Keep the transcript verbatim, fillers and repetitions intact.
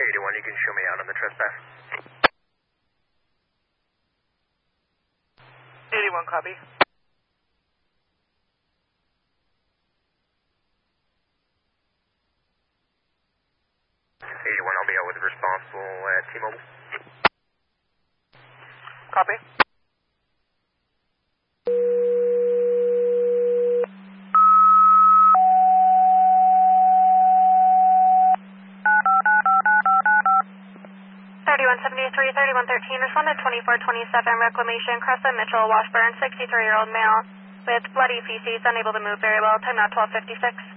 eighty-one, you can show me out on the trespass. eighty-one, copy. eighty-one, I'll be out with the responsible at T-Mobile. Copy. thirty-one seventy-three, thirty-one thirteen, responded twenty-four twenty-seven, reclamation, Crescent Mitchell, Washburn, sixty-three-year-old male with bloody feces, unable to move very well, time now twelve fifty-six.